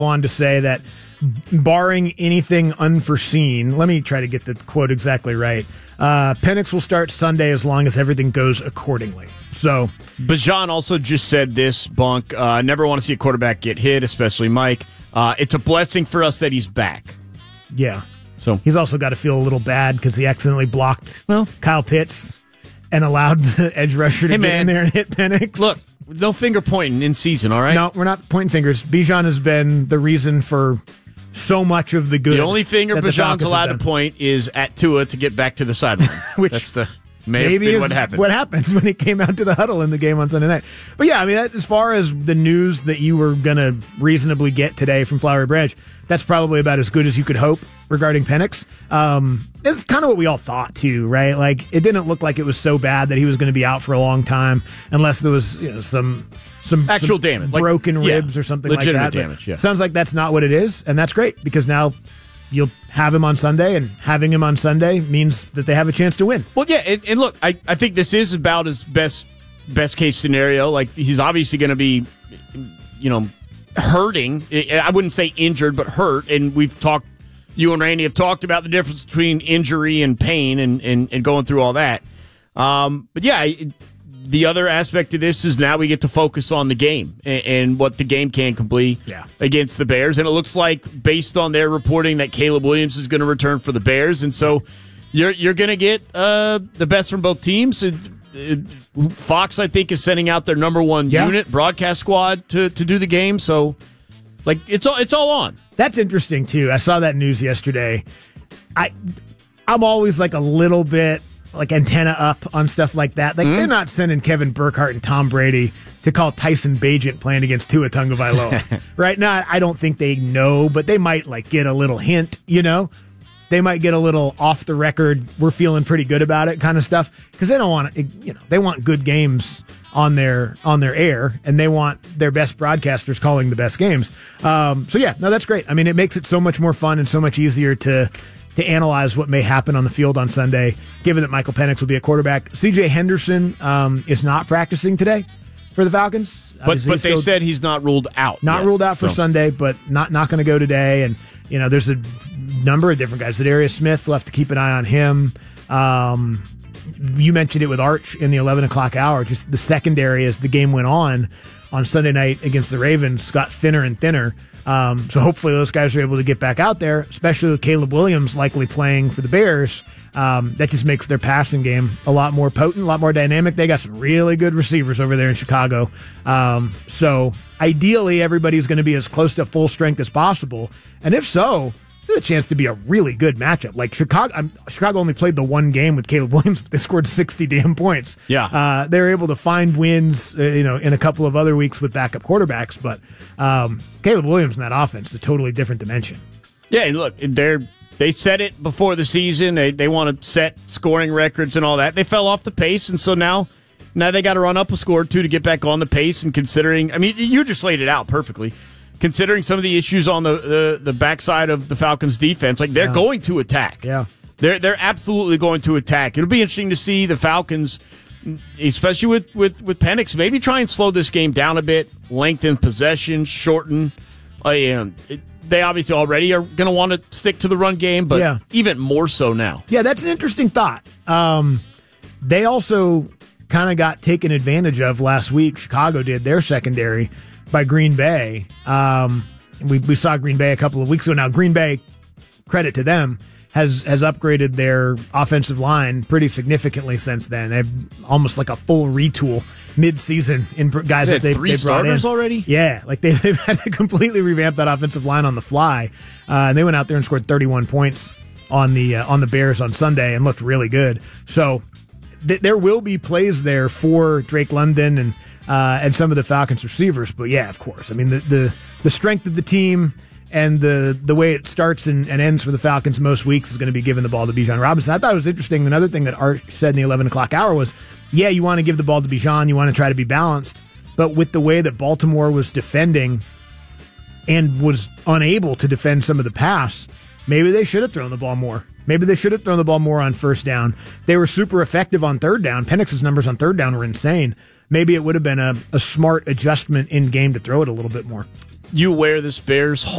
on to say that barring anything unforeseen, let me try to get the quote exactly right. Penix will start Sunday as long as everything goes accordingly. So Bijan also just said this, Bunk. Never want to see a quarterback get hit, especially Mike. It's a blessing for us that he's back. Yeah. So he's also got to feel a little bad because he accidentally blocked Kyle Pitts and allowed the edge rusher to get in there and hit Penix. Look, no finger pointing in season, all right? No, we're not pointing fingers. Bijan has been the reason for so much of the good. The only finger Bijan's allowed to point is at Tua to get back to the sideline. Which that's the maybe what happened. What happens when he came out to the huddle in the game on Sunday night. But yeah, I mean, as far as the news that you were going to reasonably get today from Flowery Branch, that's probably about as good as you could hope regarding Penix. It's kind of what we all thought too, right? Like, it didn't look like it was so bad that he was going to be out for a long time, unless there was some actual damage, broken ribs or something like that. Legitimate damage. Yeah. Sounds like that's not what it is, and that's great because now you'll have him on Sunday, and having him on Sunday means that they have a chance to win. Well, yeah, and look, I think this is about his best case scenario. Like, he's obviously going to be, hurting. I wouldn't say injured, but hurt. And you and Randy have talked about the difference between injury and pain and going through all that. But yeah, the other aspect of this is now we get to focus on the game and what the game can complete against the Bears. And it looks like, based on their reporting, that Caleb Williams is going to return for the Bears. And so you're going to get the best from both teams. Fox, I think, is sending out their number one unit, broadcast squad, to do the game. So, like, it's all on. That's interesting, too. I saw that news yesterday. I'm always, like, a little bit, like, antenna up on stuff like that. Like, they're not sending Kevin Burkhardt and Tom Brady to call Tyson Bagent playing against Tua Tagovailoa. Right now, I don't think they know, but they might, like, get a little hint, They might get a little off the record, we're feeling pretty good about it kind of stuff, because they don't want they want good games on their air, and they want their best broadcasters calling the best games. So yeah, no, that's great. I mean, it makes it so much more fun and so much easier to analyze what may happen on the field on Sunday, given that Michael Penix will be a quarterback. C.J. Henderson is not practicing today for the Falcons. But they said he's not ruled out. Not ruled out for Sunday, but not going to go today. And, there's a number of different guys. Zadarius Smith, we'll have to keep an eye on him. You mentioned it with Arch in the 11 o'clock hour. Just the secondary, as the game went on Sunday night against the Ravens, got thinner and thinner. So hopefully those guys are able to get back out there, especially with Caleb Williams likely playing for the Bears. That just makes their passing game a lot more potent, a lot more dynamic. They got some really good receivers over there in Chicago. So ideally, everybody's going to be as close to full strength as possible. And if so, there's a chance to be a really good matchup. Like Chicago only played the one game with Caleb Williams, but they scored 60 damn points. Yeah. They were able to find wins, in a couple of other weeks with backup quarterbacks. But Caleb Williams in that offense is a totally different dimension. Yeah, and look, they said it before the season. They want to set scoring records and all that. They fell off the pace, and so now they got to run up a score or two to get back on the pace. And considering, I mean, you just laid it out perfectly. Considering some of the issues on the backside of the Falcons' defense, like, they're going to attack. Yeah, they're absolutely going to attack. It'll be interesting to see the Falcons, especially with Penix, maybe try and slow this game down a bit, lengthen possession, shorten. They obviously already are going to want to stick to the run game, but even more so now. Yeah, that's an interesting thought. They also kind of got taken advantage of last week. Chicago did, their secondary, by Green Bay. We saw Green Bay a couple of weeks ago now. Green Bay, credit to them, has upgraded their offensive line pretty significantly since then. They've almost like a full retool mid-season in guys that they brought in. 3 starters already? Yeah, like they've had to completely revamp that offensive line on the fly. And they went out there and scored 31 points on the Bears on Sunday and looked really good. So there will be plays there for Drake London and some of the Falcons receivers. But yeah, of course. I mean, the strength of the team and the way it starts and ends for the Falcons most weeks is going to be giving the ball to Bijan Robinson. I thought it was interesting. Another thing that Art said in the 11 o'clock hour was, yeah, you want to give the ball to Bijan, you want to try to be balanced, but with the way that Baltimore was defending and was unable to defend some of the pass, maybe they should have thrown the ball more. Maybe they should have thrown the ball more on first down. They were super effective on third down. Penix's numbers on third down were insane. Maybe it would have been a smart adjustment in game to throw it a little bit more. you aware this Bears